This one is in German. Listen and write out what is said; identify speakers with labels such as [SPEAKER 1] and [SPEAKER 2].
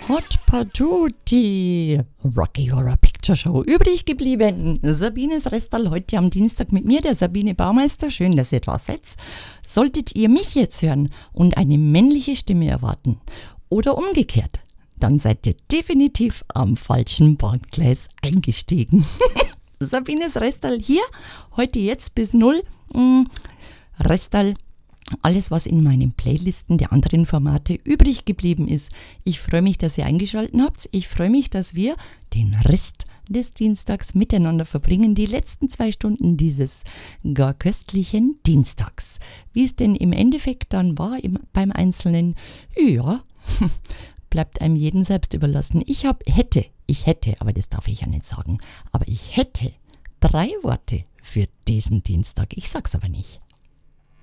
[SPEAKER 1] Hot Patootie, Rocky Horror Picture Show. Übrig geblieben, Sabines Restal heute am Dienstag mit mir, der Sabine Baumeister. Schön, dass ihr da seid. Solltet ihr mich jetzt hören und eine männliche Stimme erwarten oder umgekehrt, dann seid ihr definitiv am falschen Bahngleis eingestiegen. Sabines Restal hier, heute jetzt bis 0. Restal, alles, was in meinen Playlisten der anderen Formate übrig geblieben ist. Ich freue mich, dass ihr eingeschaltet habt. Ich freue mich, dass wir den Rest des Dienstags miteinander verbringen. Die letzten 2 Stunden dieses gar köstlichen Dienstags. Wie es denn im Endeffekt dann war beim Einzelnen, ja, bleibt einem jeden selbst überlassen. Ich hätte, aber das darf ich ja nicht sagen, aber ich hätte 3 Worte für diesen Dienstag. Ich sag's aber nicht.